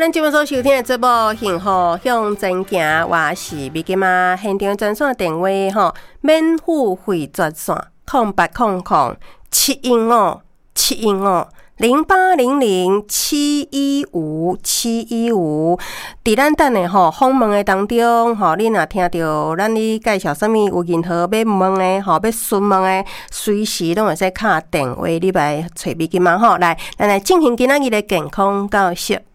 咱今晚所收听的节目《幸福向前行》，我是美金妈，现场专线电话免付费专线0800-715-7150800-715-715。伫咱等的访问的当中，你若听到咱咧介绍啥物有任何要问的要询问的，随时拢会使敲电话你来找美金妈来，咱来进行今仔日的健康教室。